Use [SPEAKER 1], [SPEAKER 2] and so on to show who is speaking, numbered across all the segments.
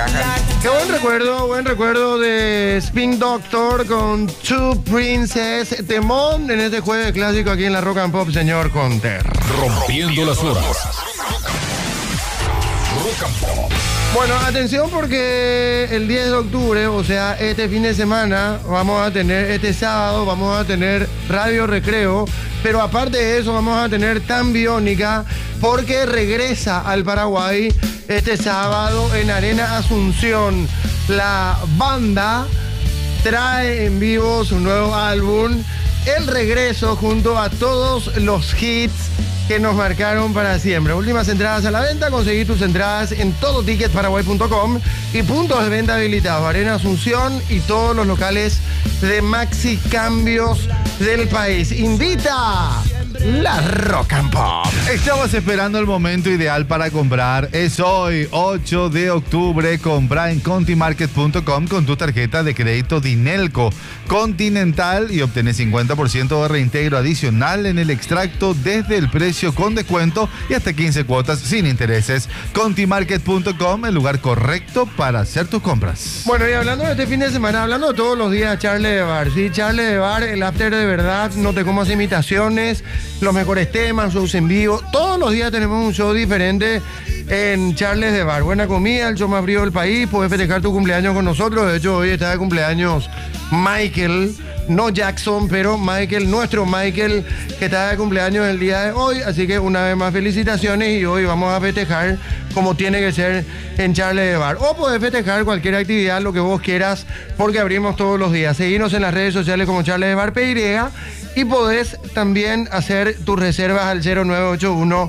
[SPEAKER 1] caja.
[SPEAKER 2] Qué buen recuerdo de Spin Doctor con Two Princess Temón en este jueves clásico aquí en la Rock and Pop, señor Conter.
[SPEAKER 3] Rompiendo las horas. Rock and Pop.
[SPEAKER 2] Bueno, atención porque el 10 de octubre, o sea, este fin de semana, este sábado, vamos a tener Radio Recreo, pero aparte de eso vamos a tener Tan Biónica porque regresa al Paraguay este sábado en Arena Asunción. La banda trae en vivo su nuevo álbum, El Regreso, junto a todos los hits que nos marcaron para siempre. Últimas entradas a la venta, conseguí tus entradas en todoticketparaguay.com y puntos de venta habilitados, Arena Asunción y todos los locales de Maxi Cambios del país. Invita la Rock and Pop.
[SPEAKER 4] Estamos esperando el momento ideal para comprar. Es hoy, 8 de octubre. Compra en contimarket.com con tu tarjeta de crédito Dinelco Continental y obtenés 50% de reintegro adicional en el extracto desde el precio con descuento y hasta 15 cuotas sin intereses. Contimarket.com, el lugar correcto para hacer tus compras.
[SPEAKER 2] Bueno, y hablando de este fin de semana, hablando de todos los días, Charles de Bar. Sí, Charles de Bar, el after de verdad, no te comas imitaciones, los mejores temas, shows en vivo. Todos los días tenemos un show diferente en Charles de Bar. Buena comida, el show más frío del país. Puedes festejar tu cumpleaños con nosotros. De hecho, hoy está de cumpleaños Michael, no Jackson, pero Michael, nuestro Michael, que está de cumpleaños el día de hoy. Así que una vez más felicitaciones y hoy vamos a festejar como tiene que ser en Charles de Bar. O podés festejar cualquier actividad, lo que vos quieras, porque abrimos todos los días. Seguinos en las redes sociales como Charles de Bar PY y podés también hacer tus reservas al 0981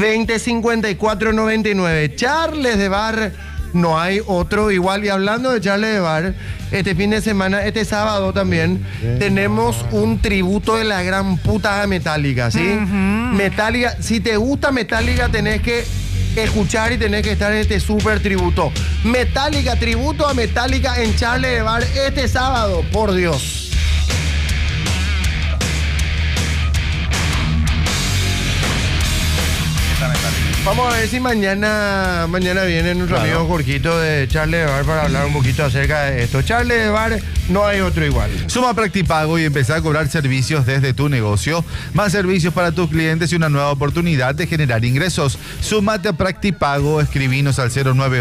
[SPEAKER 2] 2054 99. Charles de Bar, no hay otro igual. Y hablando de Charles de Bar, este fin de semana, este sábado también, tenemos un tributo de la gran puta a Metallica, ¿sí? Metallica, si te gusta Metallica, tenés que escuchar y tenés que estar en este super tributo. Metallica, tributo a Metallica en Charles de Bar este sábado, por Dios. Vamos a ver si mañana viene nuestro amigo Jorgito de Charles de Bar para hablar un poquito acerca de esto. Charles de Bar, no hay otro igual.
[SPEAKER 4] Suma Practipago y empezá a cobrar servicios desde tu negocio. Más servicios para tus clientes y una nueva oportunidad de generar ingresos. Sumate a Practipago, escribinos al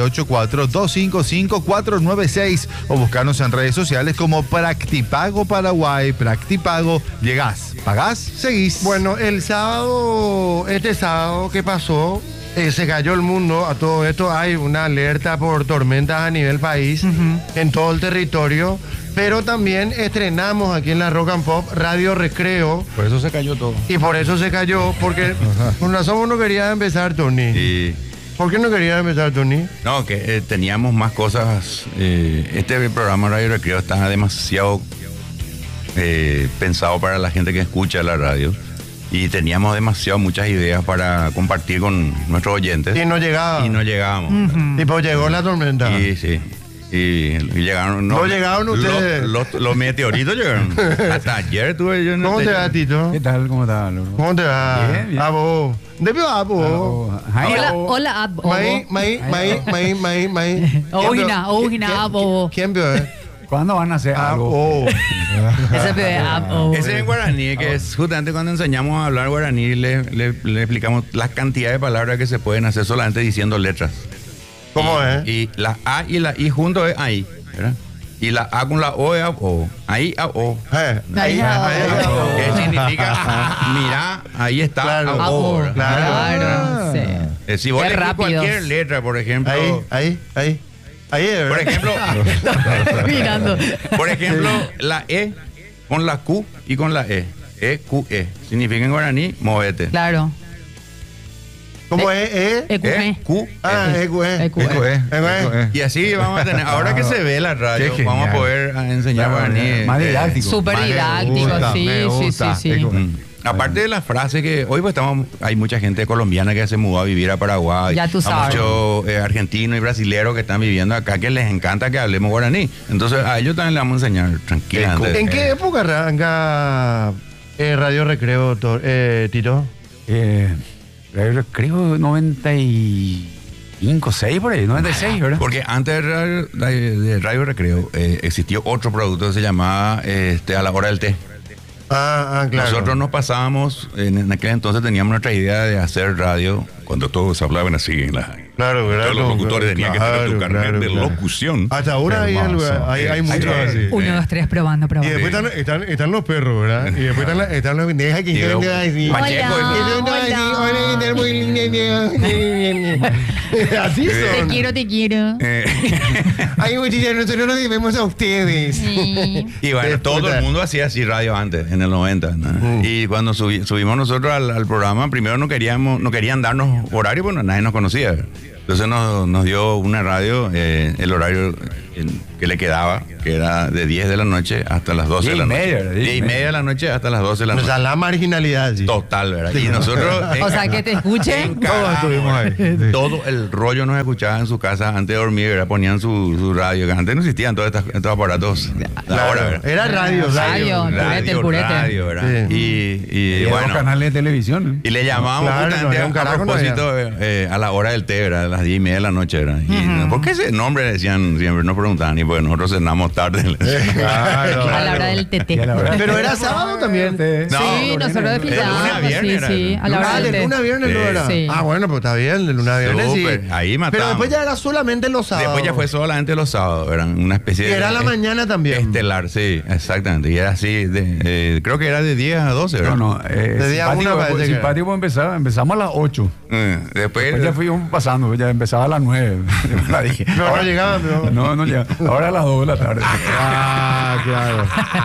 [SPEAKER 4] 0984-255-496 o buscarnos en redes sociales como Practipago Paraguay. Practipago, llegás, pagás, seguís.
[SPEAKER 2] Bueno, este sábado, ¿qué pasó? Se cayó el mundo. A todo esto hay una alerta por tormentas a nivel país, en todo el territorio, pero también estrenamos aquí en la Rock and Pop Radio Recreo.
[SPEAKER 1] Por eso se cayó todo.
[SPEAKER 2] Y por eso se cayó, porque con razón uno quería empezar, Tony.
[SPEAKER 1] Sí.
[SPEAKER 2] ¿Por qué no quería empezar, Tony?
[SPEAKER 1] No, que teníamos más cosas. Este programa Radio Recreo está demasiado pensado para la gente que escucha la radio. Y teníamos muchas ideas para compartir con nuestros oyentes.
[SPEAKER 2] Y no llegaba.
[SPEAKER 1] Y no llegábamos.
[SPEAKER 2] Y pues llegó la tormenta.
[SPEAKER 1] Sí. Y llegaron.
[SPEAKER 2] No llegaron ustedes.
[SPEAKER 1] Los meteoritos llegaron. Hasta ayer tuve yo.
[SPEAKER 2] ¿Cómo te va, Tito?
[SPEAKER 5] ¿Qué tal? ¿Cómo está, Lolo?
[SPEAKER 2] ¿Cómo te va?
[SPEAKER 5] Bien, bien.
[SPEAKER 2] A vos. ¿De qué va, vos?
[SPEAKER 6] Hola, Abo.
[SPEAKER 2] Maí.
[SPEAKER 6] Ojina, Abo.
[SPEAKER 2] ¿Quién vio?
[SPEAKER 5] ¿Cuándo van a hacer algo?
[SPEAKER 6] Ese bebé, Abo.
[SPEAKER 1] Ese es en guaraní, que es justamente cuando enseñamos a hablar guaraní, le explicamos la cantidad de palabras que se pueden hacer solamente diciendo letras.
[SPEAKER 2] ¿Cómo es?
[SPEAKER 1] Y la A y la I junto es ahí, ¿verdad? Y la A con la O es O. Ahí a O.
[SPEAKER 2] Ahí.
[SPEAKER 1] ¿Qué significa? Mira, ahí está.
[SPEAKER 2] Claro.
[SPEAKER 1] O,
[SPEAKER 6] Claro. Sí.
[SPEAKER 1] Si vos
[SPEAKER 6] Qué
[SPEAKER 1] le
[SPEAKER 6] rápidos.
[SPEAKER 1] cualquier letra, por ejemplo.
[SPEAKER 2] Ahí es, ¿verdad?
[SPEAKER 1] Por ejemplo.
[SPEAKER 6] Mirando.
[SPEAKER 1] Por ejemplo, la E con la Q y con la E. E-Q-E. Significa en guaraní, movete.
[SPEAKER 6] Claro.
[SPEAKER 2] ¿Cómo es?
[SPEAKER 1] E-Q-E.
[SPEAKER 2] EQE.
[SPEAKER 1] Y así vamos a tener. Ahora que se ve la radio, vamos a poder enseñar guaraní.
[SPEAKER 5] Más didáctico.
[SPEAKER 6] Súper didáctico, sí.
[SPEAKER 1] Aparte de las frases que hoy pues hay mucha gente colombiana que se mudó a vivir a Paraguay.
[SPEAKER 6] Ya tú sabes.
[SPEAKER 1] Muchos argentinos y brasileños que están viviendo acá que les encanta que hablemos guaraní. Entonces a ellos también les vamos a enseñar tranquilamente.
[SPEAKER 2] ¿En qué época arranca Radio Recreo, Tito?
[SPEAKER 5] Creo 90 y... 5, 6 por ahí, 96, ¿verdad?
[SPEAKER 1] Porque antes de Radio Recreo existió otro producto que se llamaba A la hora del té.
[SPEAKER 2] Claro.
[SPEAKER 1] Nosotros nos pasábamos, en aquel entonces teníamos nuestra idea de hacer radio cuando todos hablaban así en la...
[SPEAKER 2] Claro, ¿verdad?
[SPEAKER 1] Todos los locutores tenían que tener tu carnet de
[SPEAKER 2] claro.
[SPEAKER 1] locución.
[SPEAKER 2] Hasta ahora hay muchos así.
[SPEAKER 6] 1, 2, 3, probando.
[SPEAKER 2] Y después están los perros, ¿verdad? Y después están los pendejas que
[SPEAKER 1] Llegó
[SPEAKER 2] así.
[SPEAKER 1] Pacheco,
[SPEAKER 2] Así son.
[SPEAKER 6] Te quiero.
[SPEAKER 2] Ay, muchachos, nosotros nos debemos a ustedes.
[SPEAKER 1] Y bueno, todo el mundo hacía así radio antes, en el 90. ¿no? Y cuando subimos nosotros al programa, primero no querían darnos horario, porque nadie nos conocía. Entonces nos dio una radio, el horario que le quedaba, que era de 10 de la noche hasta las 12 de la noche. 10 y media de la noche hasta las 12 de la noche.
[SPEAKER 2] O sea, la marginalidad, sí.
[SPEAKER 1] Total, ¿verdad? Y nosotros...
[SPEAKER 6] O sea, que te escuchen.
[SPEAKER 4] Todos estuvimos ahí.
[SPEAKER 1] Todo el rollo nos escuchaba en su casa antes de dormir, ¿verdad? Ponían su radio. Antes no existían todos estos aparatos. Ahora, ¿verdad?
[SPEAKER 2] Era radio.
[SPEAKER 6] El purete.
[SPEAKER 1] Radio, ¿verdad?
[SPEAKER 2] Sí.
[SPEAKER 1] Y
[SPEAKER 5] Los
[SPEAKER 1] bueno...
[SPEAKER 5] canales de televisión.
[SPEAKER 1] Y le llamábamos
[SPEAKER 2] Claro,
[SPEAKER 1] justamente
[SPEAKER 2] no había un
[SPEAKER 1] a
[SPEAKER 2] carajo,
[SPEAKER 1] propósito a la hora del té, ¿verdad? A las 10 y media de la noche, ¿verdad? Y, ¿por qué ese nombre decían siempre? Nos preguntaban, y pues nosotros cenamos tarde.
[SPEAKER 4] Claro.
[SPEAKER 6] A la hora del TT.
[SPEAKER 2] Pero era sábado también.
[SPEAKER 1] No,
[SPEAKER 6] Sí, nosotros desfilábamos.
[SPEAKER 1] de lunes a viernes
[SPEAKER 6] Sí, a la hora
[SPEAKER 2] De
[SPEAKER 6] del
[SPEAKER 2] luna a
[SPEAKER 6] té.
[SPEAKER 2] viernes no era.
[SPEAKER 6] Sí.
[SPEAKER 2] Bueno, pues está bien, de luna a viernes sí.
[SPEAKER 1] Súper, ahí matamos.
[SPEAKER 2] Pero después ya era solamente los sábados.
[SPEAKER 1] Después ya fue solamente los sábados, eran una especie
[SPEAKER 2] Y era la mañana también.
[SPEAKER 1] estelar, sí, exactamente. Y era así, creo que era de 10 a 12, ¿verdad?
[SPEAKER 5] No,
[SPEAKER 2] De día
[SPEAKER 5] simpático,
[SPEAKER 2] uno parece que
[SPEAKER 5] simpático empezamos a las 8.
[SPEAKER 1] Después
[SPEAKER 5] Ya fuimos pasando, ya empezaba a las 9. La dije.
[SPEAKER 2] Pero no llegaban, pero...
[SPEAKER 5] No llegaba. Ahora a las 2 de la tarde.
[SPEAKER 2] Claro.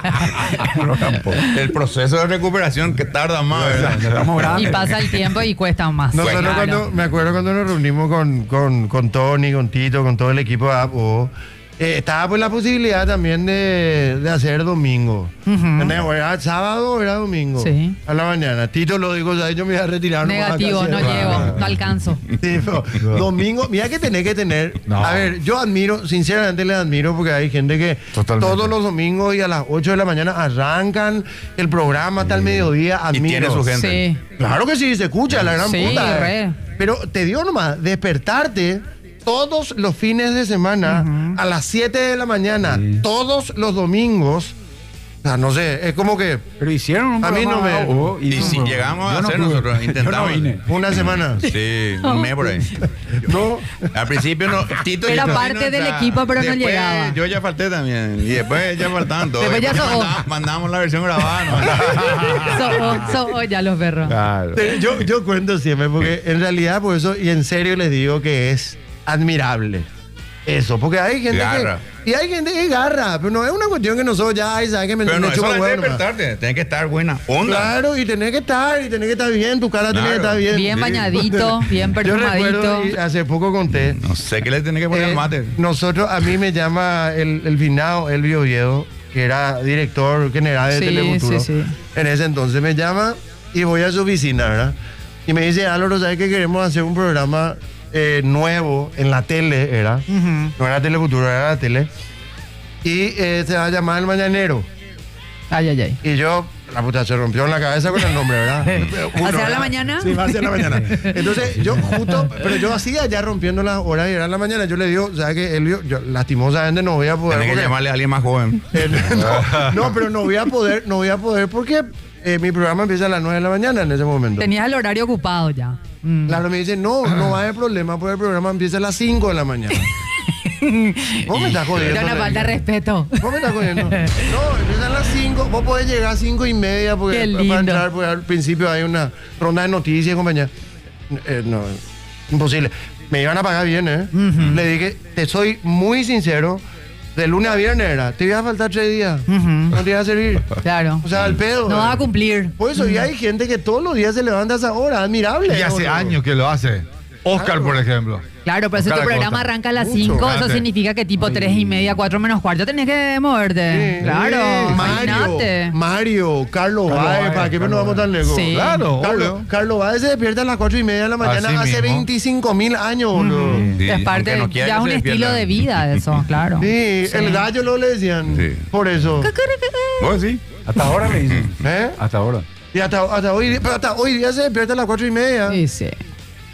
[SPEAKER 5] Los campos.
[SPEAKER 1] el proceso de recuperación que tarda más, ¿verdad?
[SPEAKER 5] Estamos
[SPEAKER 6] Y
[SPEAKER 5] grandes.
[SPEAKER 6] pasa el tiempo y cuesta más.
[SPEAKER 2] Nosotros
[SPEAKER 6] Claro.
[SPEAKER 2] me acuerdo cuando nos reunimos con Tony, con Tito, con todo el equipo de APO, estaba pues la posibilidad también de hacer domingo. ¿Entendés? O era sábado o era domingo.
[SPEAKER 6] Sí.
[SPEAKER 2] A la mañana. Tito lo dijo, ¿sabes? Yo me voy a retirar.
[SPEAKER 6] Negativo, no llego, no alcanzo.
[SPEAKER 2] Sí, pero domingo, mira que tenés que tener.
[SPEAKER 4] No.
[SPEAKER 2] A ver, yo admiro, sinceramente les admiro porque hay gente que
[SPEAKER 4] Totalmente.
[SPEAKER 2] todos los domingos y a las 8 de la mañana arrancan el programa hasta el mediodía.
[SPEAKER 1] Y
[SPEAKER 2] Admiro.
[SPEAKER 1] tiene su gente.
[SPEAKER 6] Sí.
[SPEAKER 2] Claro que sí, se escucha, la gran
[SPEAKER 6] Sí,
[SPEAKER 2] puta.
[SPEAKER 6] re.
[SPEAKER 2] Pero te digo nomás, despertarte todos los fines de semana a las 7 de la mañana, todos los domingos. O sea, no sé, es como que
[SPEAKER 5] Pero hicieron un
[SPEAKER 2] A mí no
[SPEAKER 5] programa,
[SPEAKER 2] me-
[SPEAKER 1] Y si llegamos a hacer nosotros, intentamos.
[SPEAKER 5] Yo no vine.
[SPEAKER 2] una semana.
[SPEAKER 1] Sí, un mes por ahí.
[SPEAKER 2] No,
[SPEAKER 1] Al principio no, Tito
[SPEAKER 6] Era
[SPEAKER 1] vino,
[SPEAKER 6] parte del equipo, pero no
[SPEAKER 1] después
[SPEAKER 6] llegaba.
[SPEAKER 1] Yo ya falté también. Y después ya faltaban todos.
[SPEAKER 6] Después ya
[SPEAKER 1] Después
[SPEAKER 6] sos-
[SPEAKER 1] mandamos la versión grabada. ¿no?
[SPEAKER 6] Ya los perros.
[SPEAKER 4] Claro.
[SPEAKER 2] yo cuento siempre, porque en realidad por eso, y en serio les digo que es admirable. Eso, porque hay gente
[SPEAKER 1] Garra.
[SPEAKER 2] que... Y hay gente que garra, pero no es una cuestión que nosotros ya, ay, ¿sabes? Que me
[SPEAKER 1] Pero no es
[SPEAKER 2] chupa
[SPEAKER 1] solamente
[SPEAKER 2] huevo nomás.
[SPEAKER 1] despertarte, tienes que estar buena onda.
[SPEAKER 2] Claro, y tenés que estar bien, tu cara tiene que
[SPEAKER 1] Claro.
[SPEAKER 2] estar bien.
[SPEAKER 6] Bien
[SPEAKER 1] Sí.
[SPEAKER 6] bañadito, bien
[SPEAKER 2] Yo
[SPEAKER 6] perfumadito.
[SPEAKER 2] recuerdo, y hace poco conté,
[SPEAKER 1] No sé qué le tenés que poner al mate.
[SPEAKER 2] nosotros, a mí me llama el finado Elvio Oviedo, que era director general de
[SPEAKER 6] Sí,
[SPEAKER 2] Telefuturo.
[SPEAKER 6] sí, sí.
[SPEAKER 2] En ese entonces me llama y voy a su oficina, ¿verdad? Y me dice, Álvaro, ¿sabes que queremos hacer un programa nuevo en la tele? Era. No era Telefuturo, era la tele. Y se va a llamar El Mañanero.
[SPEAKER 6] Ay, ay, ay.
[SPEAKER 2] Y yo, la puta, se rompió en la cabeza con el nombre, ¿verdad?
[SPEAKER 6] ¿Va a ser a la mañana?
[SPEAKER 2] Sí, va a ser a la mañana. Entonces, yo justo, pero yo hacía ya rompiendo las horas y era en la mañana. Yo le digo, ¿sabes qué? Elvio, yo lastimosamente no voy a poder.
[SPEAKER 1] Tenés que
[SPEAKER 2] porque-
[SPEAKER 1] llamarle a alguien más joven.
[SPEAKER 2] no, pero no voy a poder porque mi programa empieza a las 9 de la mañana en ese momento.
[SPEAKER 6] Tenías el horario ocupado ya. Mm.
[SPEAKER 2] Claro, me dice, no va a haber problema porque el programa empieza a las 5 de la mañana. Vos me estás jodiendo.
[SPEAKER 6] Era una falta de respeto.
[SPEAKER 2] Vos me estás jodiendo. No, empieza a las 5. Vos podés llegar a 5 y media porque
[SPEAKER 6] Qué
[SPEAKER 2] para
[SPEAKER 6] lindo.
[SPEAKER 2] entrar, porque al principio hay una ronda de noticias y compañía. No, imposible. Me iban a pagar bien, ¿eh? Le dije, te soy muy sincero, de lunes a viernes era, te iba a faltar 3 días. No te iba a servir.
[SPEAKER 6] Claro.
[SPEAKER 2] O sea, al pedo.
[SPEAKER 6] No vas a cumplir.
[SPEAKER 2] Por eso, y hay gente que todos los días se levanta a esa hora, admirable.
[SPEAKER 4] Y hace
[SPEAKER 2] boludo.
[SPEAKER 4] años que lo hace. Oscar,
[SPEAKER 2] Claro.
[SPEAKER 4] por ejemplo.
[SPEAKER 6] Claro, pero si tu
[SPEAKER 4] Oscar
[SPEAKER 6] programa
[SPEAKER 4] Acosta.
[SPEAKER 6] arranca a las
[SPEAKER 2] Mucho.
[SPEAKER 6] 5, eso
[SPEAKER 4] Grande.
[SPEAKER 6] significa que tipo 3 y media, 4 menos cuarto tenés que moverte.
[SPEAKER 2] Sí.
[SPEAKER 6] Claro, imagínate.
[SPEAKER 2] Mario, Carlos Báez, ¿para qué no vamos tan lejos?
[SPEAKER 6] Sí.
[SPEAKER 4] Claro,
[SPEAKER 2] Carlos,
[SPEAKER 4] obvio.
[SPEAKER 2] Carlos Báez se despierta a las 4 y media de la mañana
[SPEAKER 4] Así
[SPEAKER 2] hace
[SPEAKER 4] mismo.
[SPEAKER 2] 25.000 años, boludo.
[SPEAKER 1] Sí,
[SPEAKER 6] Es parte,
[SPEAKER 1] aunque no quiera
[SPEAKER 6] ya
[SPEAKER 1] que
[SPEAKER 6] un
[SPEAKER 1] se
[SPEAKER 6] estilo
[SPEAKER 1] despierta.
[SPEAKER 6] de vida eso, claro.
[SPEAKER 2] Sí, el gallo lo le decían.
[SPEAKER 1] Sí.
[SPEAKER 2] Por eso.
[SPEAKER 1] ¿Vos sí?
[SPEAKER 5] Hasta ahora le dicen.
[SPEAKER 2] ¿Eh?
[SPEAKER 5] Hasta ahora.
[SPEAKER 2] Y hasta hoy día se despierta a las 4 y media.
[SPEAKER 6] Sí, sí.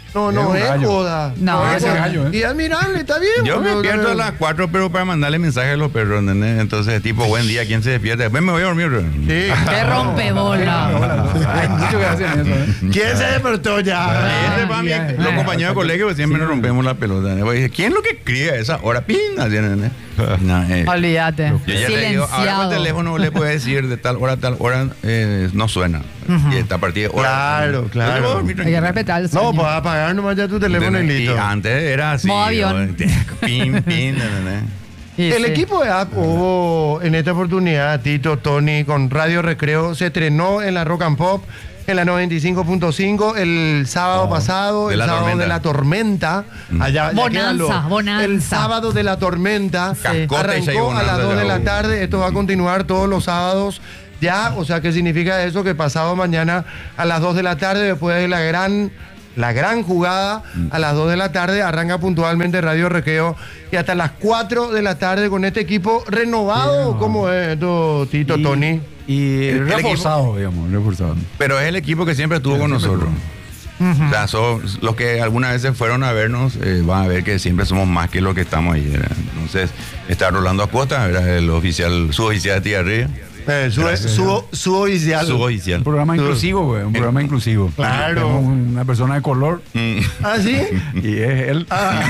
[SPEAKER 2] No
[SPEAKER 5] Es
[SPEAKER 2] es
[SPEAKER 5] un gallo.
[SPEAKER 2] joda.
[SPEAKER 6] No,
[SPEAKER 2] es
[SPEAKER 5] ese
[SPEAKER 2] joda.
[SPEAKER 5] gallo, ¿eh?
[SPEAKER 2] Y admirable, está bien.
[SPEAKER 1] Yo me
[SPEAKER 2] boludo.
[SPEAKER 1] despierto a las 4, pero para mandarle mensajes a los perros, ¿entendés? Entonces, tipo, buen día, ¿quién se despierta? Después me voy a dormir.
[SPEAKER 2] Sí.
[SPEAKER 6] Qué rompebola.
[SPEAKER 5] Hay muchos que hacen eso, ¿eh?
[SPEAKER 2] ¿Quién se despertó ya?
[SPEAKER 1] Ese para mí, los compañeros de colegio pues, siempre nos rompemos la pelota. ¿no? Porque, ¿quién es lo que cría a esa hora? ¡Pin! Así, ¿entendés? No,
[SPEAKER 6] Olvídate.
[SPEAKER 1] yo ya le digo, ahora por
[SPEAKER 6] Silenciado.
[SPEAKER 1] teléfono le puede decir de tal hora a tal hora, no suena. Y esta partida de hora.
[SPEAKER 2] Claro, claro.
[SPEAKER 1] Entonces, dormir
[SPEAKER 6] Hay que
[SPEAKER 1] tranquilo.
[SPEAKER 6] respetar el
[SPEAKER 2] No,
[SPEAKER 6] sueño.
[SPEAKER 2] pues apagar nomás ya tu teléfono y
[SPEAKER 1] Y
[SPEAKER 2] listo.
[SPEAKER 1] antes era así.
[SPEAKER 6] Modo avión.
[SPEAKER 1] Pin, ¿entendés?
[SPEAKER 6] Sí,
[SPEAKER 2] El
[SPEAKER 6] sí.
[SPEAKER 2] equipo de app hubo en esta oportunidad, Tito, Tony, con Radio Recreo, se estrenó en la Rock and Pop, en la 95.5 el sábado pasado,
[SPEAKER 1] de
[SPEAKER 2] el
[SPEAKER 1] la
[SPEAKER 2] sábado
[SPEAKER 1] tormenta.
[SPEAKER 2] de la tormenta. Allá, ya quédalo.
[SPEAKER 6] Bonanza.
[SPEAKER 2] El sábado de la tormenta.
[SPEAKER 1] Cascote y seis
[SPEAKER 2] Arrancó a las
[SPEAKER 1] bonanzas
[SPEAKER 2] 2 de
[SPEAKER 1] ya
[SPEAKER 2] la
[SPEAKER 1] hubo.
[SPEAKER 2] tarde. Esto va a continuar todos los sábados. Ya, o sea, ¿qué significa eso? Que pasado mañana a las 2 de la tarde, después de la gran jugada, a las 2 de la tarde arranca puntualmente Radio Recreo y hasta las 4 de la tarde con este equipo renovado. ¿Cómo es esto, Tito, Tony?
[SPEAKER 5] Y
[SPEAKER 1] El
[SPEAKER 5] reforzado, digamos, reforzado.
[SPEAKER 1] Pero es el equipo que siempre estuvo con nosotros. O sea, son los que algunas veces fueron a vernos, van a ver que siempre somos más que los que estamos ahí. ¿verdad? Entonces, está Rolando Acosta, era el oficial, suboficial de Tierra Arriba.
[SPEAKER 2] Su oficial.
[SPEAKER 1] Suboficial.
[SPEAKER 5] Un programa inclusivo, güey, un programa inclusivo.
[SPEAKER 2] Claro.
[SPEAKER 5] Tenemos una persona de color
[SPEAKER 2] ¿Ah, sí?
[SPEAKER 5] y es él.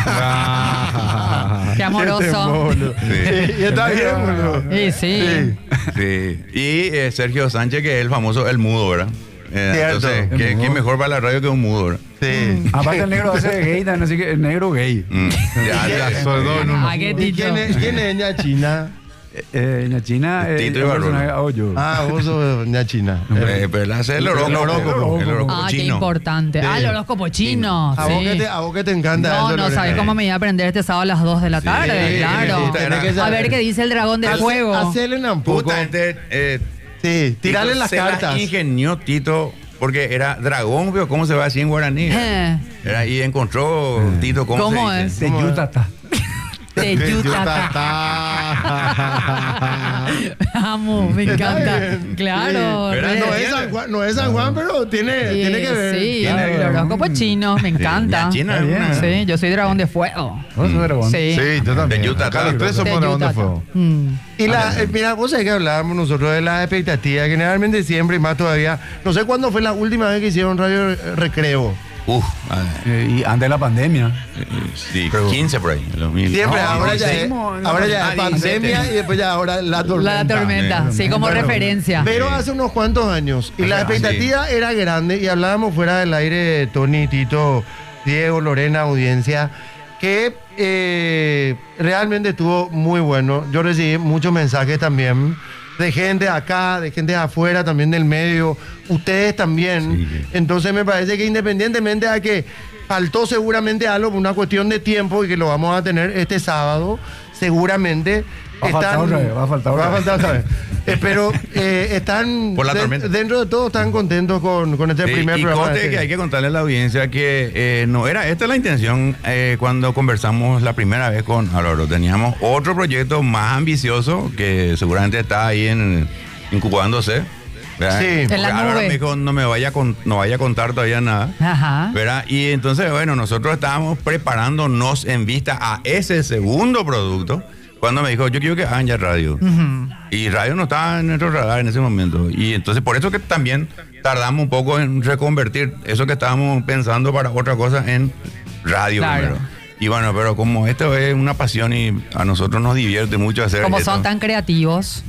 [SPEAKER 6] Qué amoroso.
[SPEAKER 2] Sí, y está bien, boludo.
[SPEAKER 6] Sí, sí.
[SPEAKER 1] Sí. Y Sergio Sánchez, que es el famoso El Mudo, ¿verdad?
[SPEAKER 2] Cierto.
[SPEAKER 1] Entonces,
[SPEAKER 5] El
[SPEAKER 1] ¿qué
[SPEAKER 5] Mudo.
[SPEAKER 1] mejor para la radio que un mudo, ¿verdad?
[SPEAKER 2] Sí.
[SPEAKER 5] Aparte el negro hace de gay, también, así que el negro gay.
[SPEAKER 1] Ya,
[SPEAKER 4] Sordo en uno.
[SPEAKER 6] Ah, qué
[SPEAKER 2] ¿Y
[SPEAKER 6] tito.
[SPEAKER 2] quién es ña China?
[SPEAKER 5] En la China,
[SPEAKER 1] Tito y
[SPEAKER 5] el
[SPEAKER 1] Barrola.
[SPEAKER 5] personaje hago yo.
[SPEAKER 2] Ah, vos sos ña China.
[SPEAKER 1] Pero él hace el horóscopo. El horóscopo
[SPEAKER 6] Ah, qué
[SPEAKER 1] chino.
[SPEAKER 6] importante. Ah, el horóscopo chino.
[SPEAKER 2] A vos,
[SPEAKER 6] Sí.
[SPEAKER 2] a vos que te encanta
[SPEAKER 6] No,
[SPEAKER 2] eso,
[SPEAKER 6] no
[SPEAKER 2] Lorena.
[SPEAKER 6] sabes cómo me iba a aprender este sábado a las 2 de la tarde,
[SPEAKER 1] Sí,
[SPEAKER 6] claro.
[SPEAKER 1] tenés que
[SPEAKER 6] A
[SPEAKER 2] saber.
[SPEAKER 6] ver qué dice el dragón de fuego.
[SPEAKER 2] Hacerle un poco.
[SPEAKER 1] Justamente,
[SPEAKER 2] Sí, tirarle las
[SPEAKER 1] se
[SPEAKER 2] cartas.
[SPEAKER 1] ingenió Tito, porque era dragón, pero ¿cómo se va así en guaraní? Era, y encontró Tito cómo,
[SPEAKER 6] ¿Cómo
[SPEAKER 1] se
[SPEAKER 6] es?
[SPEAKER 1] dice.
[SPEAKER 5] De Yutata.
[SPEAKER 6] De Yutata. Amo, me encanta.
[SPEAKER 2] bien.
[SPEAKER 6] Claro.
[SPEAKER 1] Pero
[SPEAKER 6] re-
[SPEAKER 2] No es San Juan, pero tiene que ver.
[SPEAKER 6] Sí,
[SPEAKER 1] Tiene-
[SPEAKER 6] el horóscopo chino, me encanta.
[SPEAKER 1] La China,
[SPEAKER 5] Está bien.
[SPEAKER 1] una-
[SPEAKER 6] Sí, yo soy dragón de fuego.
[SPEAKER 5] ¿Vos sos dragón?
[SPEAKER 6] Sí.
[SPEAKER 4] Sí, yo también.
[SPEAKER 1] De Utah,
[SPEAKER 4] Acá los tres
[SPEAKER 6] De
[SPEAKER 4] somos dragón de
[SPEAKER 6] Yutata.
[SPEAKER 4] fuego.
[SPEAKER 2] Y mira, vos sabés que hablábamos nosotros de las expectativas, generalmente siempre y más todavía. No sé cuándo fue la última vez que hicieron Radio Recreo.
[SPEAKER 5] Y antes de la pandemia.
[SPEAKER 1] Sí, 15 por ahí.
[SPEAKER 2] Siempre,
[SPEAKER 5] No,
[SPEAKER 2] ahora ya es,
[SPEAKER 5] 16.
[SPEAKER 2] ahora ya es
[SPEAKER 1] 17.
[SPEAKER 2] pandemia y después ya ahora la tormenta.
[SPEAKER 6] La tormenta, sí, como
[SPEAKER 2] Bueno,
[SPEAKER 6] referencia.
[SPEAKER 2] Pero hace unos cuantos años. Y la
[SPEAKER 1] Ah,
[SPEAKER 2] expectativa era grande. Y hablábamos fuera del aire, Tony, Tito, Diego, Lorena, audiencia, que realmente estuvo muy bueno. Yo recibí muchos mensajes también de gente acá, de gente de afuera, también del medio. Ustedes también.
[SPEAKER 1] Sí.
[SPEAKER 2] Entonces me parece que independientemente de que faltó seguramente algo por una cuestión de tiempo y que lo vamos a tener este sábado, seguramente
[SPEAKER 5] Va a faltar otra vez, va a faltar otra vez.
[SPEAKER 2] Pero están
[SPEAKER 1] Por la tormenta.
[SPEAKER 2] dentro de todo están contentos con este primer
[SPEAKER 1] y
[SPEAKER 2] programa.
[SPEAKER 1] conste que hay que contarle a la audiencia que no era esta la intención cuando conversamos la primera vez con Álvaro. Teníamos otro proyecto más ambicioso que seguramente está ahí incubándose. ¿verdad?
[SPEAKER 2] Sí.
[SPEAKER 6] En
[SPEAKER 1] Porque
[SPEAKER 6] la
[SPEAKER 1] Álvaro
[SPEAKER 6] nube.
[SPEAKER 1] me dijo no vaya a contar todavía nada.
[SPEAKER 6] Ajá.
[SPEAKER 1] ¿verdad? Y entonces, bueno, nosotros estábamos preparándonos en vista a ese segundo producto. Cuando me dijo, yo quiero que hagan ya radio. Y radio no estaba en nuestro radar en ese momento. Y entonces, por eso que también tardamos un poco en reconvertir eso que estábamos pensando para otra cosa en radio
[SPEAKER 6] Claro.
[SPEAKER 1] primero. Y bueno, pero como esto es una pasión y a nosotros nos divierte mucho hacer
[SPEAKER 6] Como
[SPEAKER 1] esto,
[SPEAKER 6] son tan creativos.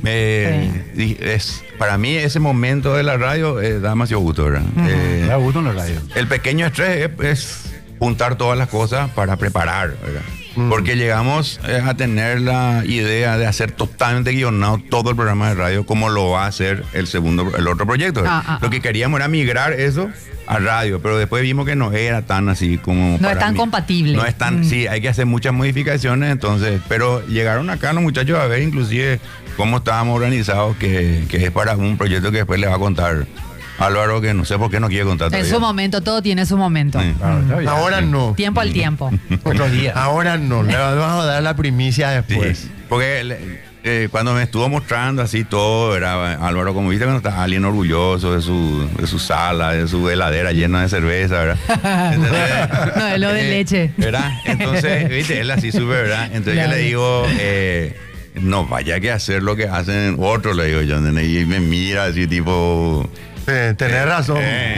[SPEAKER 1] para mí ese momento de la radio da demasiado gusto, ¿verdad?
[SPEAKER 5] Me da gusto en la radio.
[SPEAKER 1] El pequeño estrés es juntar todas las cosas para preparar, ¿verdad? Porque llegamos a tener la idea de hacer totalmente guionado todo el programa de radio como lo va a hacer el otro proyecto. ¿verdad? Lo que queríamos era migrar eso a radio, pero después vimos que no era tan así como
[SPEAKER 6] No es tan compatible.
[SPEAKER 1] No es tan, sí, hay que hacer muchas modificaciones, entonces, pero llegaron acá los muchachos a ver inclusive cómo estábamos organizados, que es para un proyecto que después les va a contar Álvaro, que no sé por qué no quiere contar
[SPEAKER 6] En
[SPEAKER 1] todavía.
[SPEAKER 6] su momento, todo tiene su momento.
[SPEAKER 1] Sí.
[SPEAKER 5] Claro, está bien.
[SPEAKER 2] Ahora no.
[SPEAKER 6] Tiempo al tiempo.
[SPEAKER 5] Otro día.
[SPEAKER 2] Ahora no. Le vamos a dar la primicia
[SPEAKER 1] Sí,
[SPEAKER 2] después.
[SPEAKER 1] porque cuando me estuvo mostrando así todo, era Álvaro, como viste, cuando está alguien orgulloso de su sala, de su heladera llena de cerveza, ¿verdad? Entonces,
[SPEAKER 6] No, es lo de leche.
[SPEAKER 1] ¿verdad? Entonces, viste, él así sube, ¿verdad? Entonces
[SPEAKER 6] Claro.
[SPEAKER 1] yo le digo, no vaya que hacer lo que hacen otros, le digo yo, ¿entendés? Y me mira así tipo...
[SPEAKER 2] Tenés razón.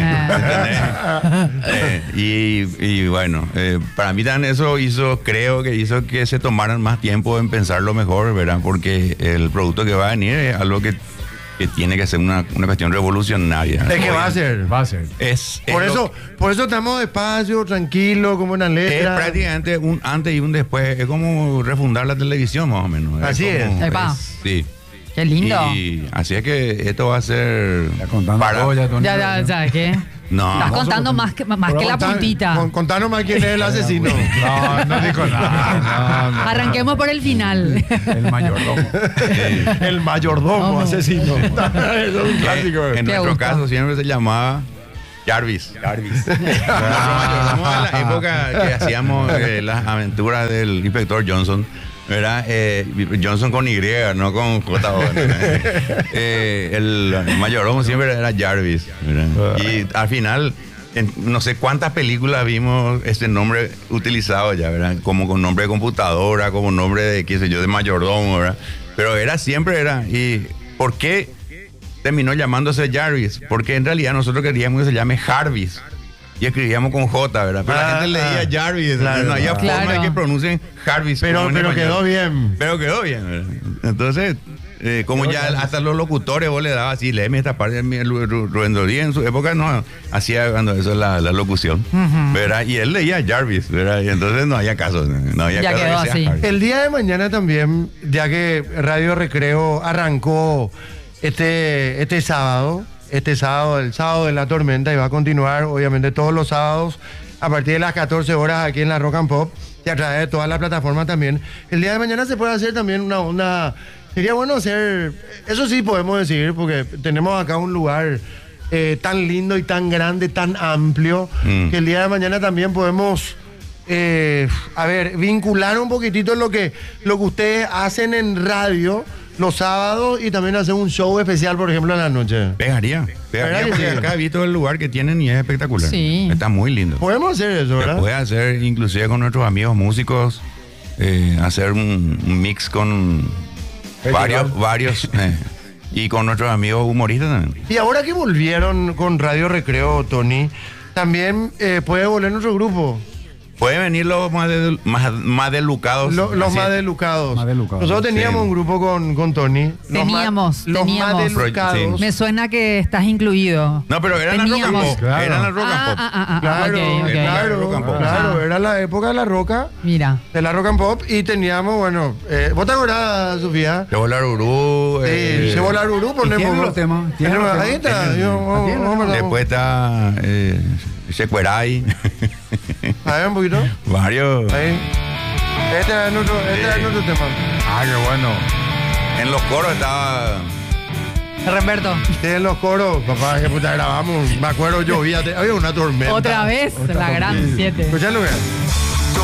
[SPEAKER 1] ¿entendés? Y bueno, para mí también eso creo que hizo que se tomaran más tiempo en pensarlo mejor, ¿verdad? Porque el producto que va a venir es algo que tiene que ser una cuestión revolucionaria.
[SPEAKER 2] Es que va a ser.
[SPEAKER 5] Va a ser.
[SPEAKER 2] Por eso estamos despacio, tranquilo, como una
[SPEAKER 1] Es
[SPEAKER 2] letra.
[SPEAKER 1] prácticamente un antes y un después. Es como refundar la televisión, más o menos.
[SPEAKER 2] Así es.
[SPEAKER 6] Epa.
[SPEAKER 1] Sí.
[SPEAKER 6] Qué lindo.
[SPEAKER 1] Y así es que esto va a ser.
[SPEAKER 5] Ya contando todo, ya, Tony.
[SPEAKER 6] Ya, ¿sabes qué?
[SPEAKER 1] No.
[SPEAKER 6] Estás contando más que la puntita.
[SPEAKER 2] Contanos más quién es el asesino.
[SPEAKER 4] No, no dijo nada. No, no.
[SPEAKER 6] Arranquemos por el final.
[SPEAKER 5] El mayordomo.
[SPEAKER 2] El mayordomo asesino. Eso es un clásico.
[SPEAKER 1] En
[SPEAKER 6] Qué
[SPEAKER 1] nuestro
[SPEAKER 6] gusto.
[SPEAKER 1] caso siempre se llamaba Jarvis. Nuestro mayordomo en la época que hacíamos las aventuras del inspector Johnson, ¿verdad? Johnson con Y, no con J. El mayordomo siempre era Jarvis, ¿verdad? Y al final, en no sé cuántas películas vimos este nombre utilizado ya, ¿verdad? Como con nombre de computadora, como nombre de, qué sé yo, de mayordomo, ¿verdad? Pero siempre era. ¿Y por qué terminó llamándose Jarvis? Porque en realidad nosotros queríamos que se llame Jarvis. Y escribíamos con J, ¿verdad? Pero la gente leía Jarvis.
[SPEAKER 2] claro.
[SPEAKER 1] No había forma
[SPEAKER 6] Claro.
[SPEAKER 1] de que pronuncien Jarvis.
[SPEAKER 2] Pero
[SPEAKER 1] como en español.
[SPEAKER 2] quedó bien.
[SPEAKER 1] Pero quedó bien, ¿verdad? Entonces, como ya hasta los locutores vos le dabas así, léeme esta parte. Rubén Rodríguez en su época no hacía cuando eso es la locución, ¿verdad? Y él leía Jarvis, ¿verdad? Y entonces no había caso. No había
[SPEAKER 6] Ya
[SPEAKER 1] caso
[SPEAKER 6] quedó
[SPEAKER 1] que sea
[SPEAKER 6] así.
[SPEAKER 1] Jarvis.
[SPEAKER 2] El día de mañana también, ya que Radio Recreo arrancó este sábado, el sábado de la tormenta, y va a continuar obviamente todos los sábados a partir de las 14 horas aquí en la Rock and Pop y a través de todas las plataformas también. El día de mañana se puede hacer también una onda. Sería bueno hacer, eso sí podemos decir, porque tenemos acá un lugar tan lindo y tan grande, tan amplio, que el día de mañana también podemos vincular un poquitito lo que ustedes hacen en radio los sábados y también hacer un show especial, por ejemplo, en la noche.
[SPEAKER 1] Pegaría
[SPEAKER 2] ¿Verdad que
[SPEAKER 1] porque
[SPEAKER 2] sí?
[SPEAKER 1] acá he visto el lugar que tienen y es espectacular.
[SPEAKER 6] Sí.
[SPEAKER 1] Está muy lindo.
[SPEAKER 2] Podemos hacer eso,
[SPEAKER 1] Se
[SPEAKER 2] ¿verdad?
[SPEAKER 1] puede hacer inclusive con nuestros amigos músicos, hacer un mix con varios y con nuestros amigos humoristas también.
[SPEAKER 2] Y ahora que volvieron con Radio Recreo, Tony, también puede volver nuestro grupo.
[SPEAKER 1] Pueden venir los más delucados.
[SPEAKER 2] Los
[SPEAKER 1] así.
[SPEAKER 2] más delucados.
[SPEAKER 5] Más delucados.
[SPEAKER 2] Nosotros teníamos
[SPEAKER 1] Sí.
[SPEAKER 2] un grupo con Tony. Los más
[SPEAKER 6] Teníamos.
[SPEAKER 2] delucados.
[SPEAKER 6] Me suena que estás incluido.
[SPEAKER 1] No, pero eran la rock and
[SPEAKER 6] Teníamos.
[SPEAKER 1] pop.
[SPEAKER 4] Claro.
[SPEAKER 1] Eran la rock and pop.
[SPEAKER 2] Claro,
[SPEAKER 6] ok.
[SPEAKER 1] Era rock and pop.
[SPEAKER 2] claro. Era la época de la roca,
[SPEAKER 6] Mira.
[SPEAKER 2] de la rock and pop, y teníamos, bueno, ¿vos te acordás, Sofía?
[SPEAKER 1] Llevó la Urú.
[SPEAKER 2] Llevó la Urú, ponemos.
[SPEAKER 5] tienen los temas, tienen los
[SPEAKER 2] Ahí
[SPEAKER 5] temas.
[SPEAKER 2] está. Vamos.
[SPEAKER 1] Después está Secueray.
[SPEAKER 2] A ver un poquito.
[SPEAKER 1] Varios.
[SPEAKER 2] Ahí. Este es nuestro tema.
[SPEAKER 4] Ah, qué bueno.
[SPEAKER 1] En los coros estaba.
[SPEAKER 6] Remberto.
[SPEAKER 2] En los coros, papá, que puta grabamos. Me acuerdo, llovía, había una tormenta.
[SPEAKER 6] Otra vez, la gran 7.
[SPEAKER 2] Escuchalo bien.